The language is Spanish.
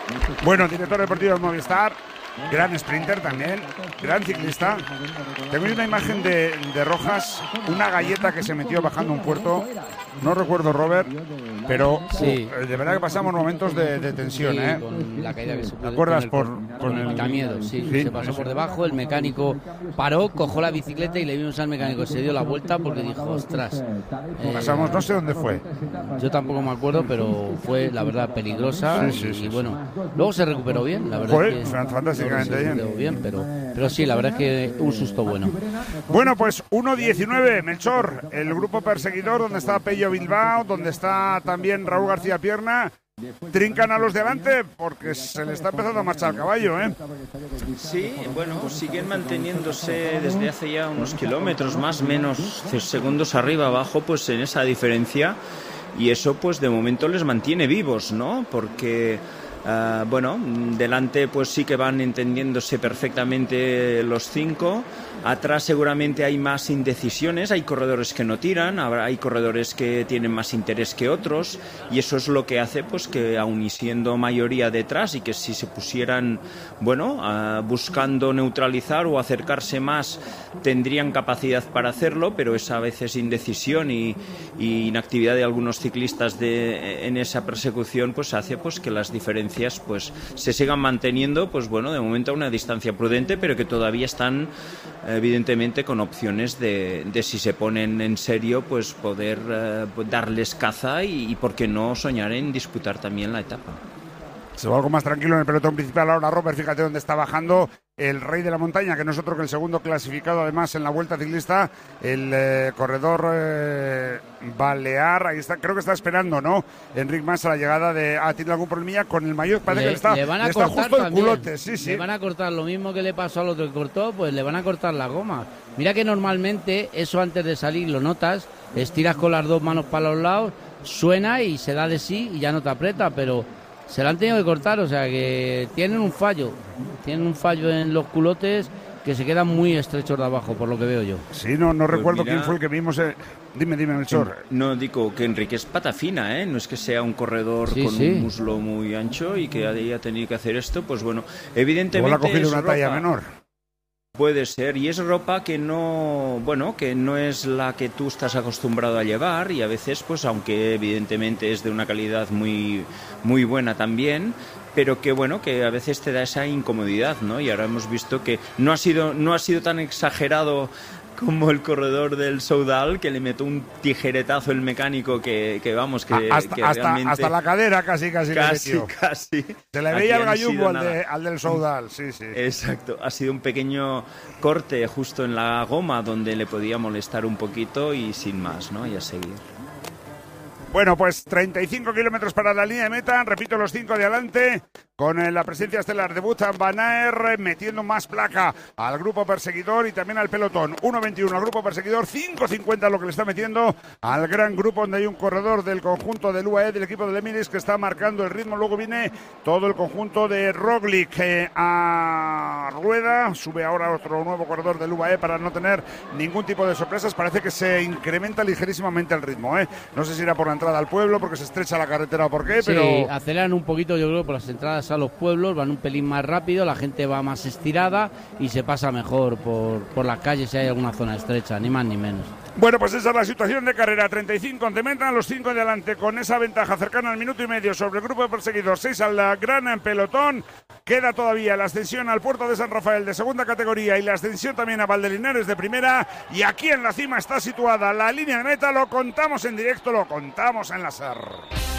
Bueno, director deportivo de Movistar, gran sprinter también, gran ciclista. Tengo una imagen de Rojas, una galleta que se metió bajando un puerto. No recuerdo, Robert, pero sí, de verdad que pasamos momentos de tensión, sí, ¿eh? Con la caída que se ¿Te acuerdas? con el quitamiedos, sí. Se pasó por debajo, el mecánico paró, cogió la bicicleta y le vimos al mecánico, se dio la vuelta porque dijo, ostras. Pasamos, no sé dónde fue. Yo tampoco me acuerdo, pero fue, la verdad, peligrosa. Sí, bueno, luego se recuperó bien, la verdad. Fue fantásticamente bien. Pero sí, la verdad es que un susto bueno. Bueno, pues 1.19, Melchor, el grupo perseguidor, donde está Pello Bilbao, donde está también Raúl García Pierna. Trincan a los de delante porque se le está empezando a marchar el caballo, ¿eh? Sí, bueno, pues siguen manteniéndose desde hace ya unos kilómetros, más o menos segundos arriba, abajo, pues en esa diferencia. Y eso, pues de momento les mantiene vivos, ¿no? Porque... bueno, delante pues sí que van entendiéndose perfectamente los 5. Atrás seguramente hay más indecisiones, hay corredores que no tiran, hay corredores que tienen más interés que otros, y eso es lo que hace pues que aun y siendo mayoría detrás y que si se pusieran, bueno, buscando neutralizar o acercarse más, tendrían capacidad para hacerlo, pero es a veces indecisión y inactividad de algunos ciclistas en esa persecución pues hace pues que las diferencias pues se sigan manteniendo, pues bueno, de momento a una distancia prudente, pero que todavía están evidentemente con opciones de si se ponen en serio pues poder darles caza y por qué no soñar en disputar también la etapa. Se va algo más tranquilo en el pelotón principal ahora, Robert. Fíjate dónde está bajando el rey de la montaña, que no es otro que el segundo clasificado además en la Vuelta Ciclista, el corredor Balear. Ahí está, creo que está esperando, ¿no? Enric Mas a la llegada de... tiene algún problemilla con el maillot, parece que le está justo el culote. Sí. Le van a cortar lo mismo que le pasó al otro que cortó, pues le van a cortar la goma. Mira que normalmente eso antes de salir lo notas, estiras con las dos manos para los lados, suena y se da de sí y ya no te aprieta, pero se la han tenido que cortar, o sea que tienen un fallo en los culotes que se quedan muy estrechos de abajo, por lo que veo yo. Sí, no pues recuerdo quién fue el que vimos. Dime, Melchor. No, digo que Enrique es pata fina, ¿eh? No es que sea un corredor con un muslo muy ancho y que haya tenido que hacer esto, pues bueno, evidentemente... ¿O ha cogido una talla menor? Puede ser, y es ropa que no es la que tú estás acostumbrado a llevar, y a veces, pues aunque evidentemente es de una calidad muy, muy buena también, pero que bueno, que a veces te da esa incomodidad, ¿no? Y ahora hemos visto que no ha sido tan exagerado como el corredor del Soudal, que le metió un tijeretazo el mecánico que vamos, que realmente... Hasta la cadera casi le metió. Casi. Se le veía el gallumbo al del Soudal, sí. Exacto, ha sido un pequeño corte justo en la goma donde le podía molestar un poquito y sin más, ¿no? Y a seguir. Bueno, pues 35 kilómetros para la línea de meta, repito, los 5 de adelante, con la presencia estelar de Wout van Aert, metiendo más placa al grupo perseguidor y también al pelotón. 1.21 al grupo perseguidor, 5.50 lo que le está metiendo al gran grupo, donde hay un corredor del conjunto del UAE, del equipo del Emirates, que está marcando el ritmo. Luego viene todo el conjunto de Roglic a rueda, sube ahora otro nuevo corredor del UAE para no tener ningún tipo de sorpresas. Parece que se incrementa ligerísimamente el ritmo, ¿eh? No sé si irá por la entrada al pueblo porque se estrecha la carretera o por qué, pero... Sí, aceleran un poquito, yo creo, por las entradas a los pueblos, van un pelín más rápido, la gente va más estirada y se pasa mejor por las calles si hay alguna zona estrecha, ni más ni menos. Bueno, pues esa es la situación de carrera. 35 de meta, los 5 de adelante con esa ventaja cercana al minuto y medio sobre el grupo de perseguidores, 6 al gran pelotón. Queda todavía la ascensión al puerto de San Rafael de segunda categoría y la ascensión también a Valdelinares de primera. Y aquí en la cima está situada la línea de meta. Lo contamos en directo, lo contamos en la SER.